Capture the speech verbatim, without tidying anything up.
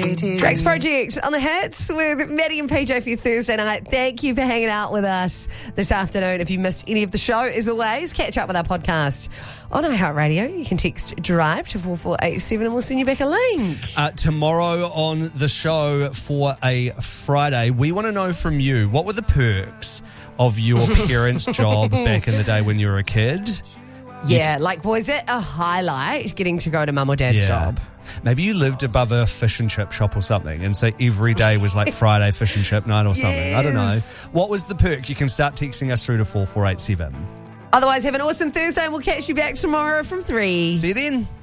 Drax Project on the hits with Maddie and P J for your Thursday night. Thank you for hanging out with us this afternoon. If you missed any of the show, as always, catch up with our podcast on iHeartRadio. You can text DRIVE to four four eight seven and we'll send you back a link. Uh, tomorrow on the show for a Friday, we want to know from you, what were the perks of your parents' job back in the day when you were a kid? Yeah, like, was it a highlight getting to go to mum or dad's Yeah. job? Maybe you lived above a fish and chip shop or something, and so every day was like Friday fish and chip night or something. I don't know. Yes. What was the perk? You can start texting us through to four four eight seven. Otherwise, have an awesome Thursday and we'll catch you back tomorrow from three. See you then.